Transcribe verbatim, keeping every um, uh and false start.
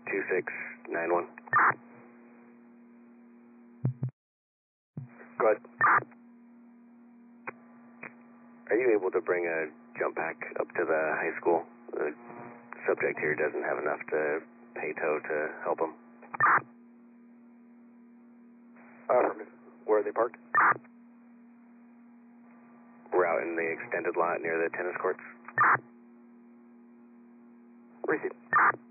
two six nine one. Go ahead. Are you able to bring a jump pack up to the high school? The subject here doesn't have enough to pay tow to help him. Affirmative. Where are they parked? We're out in the extended lot near the tennis courts. Receive.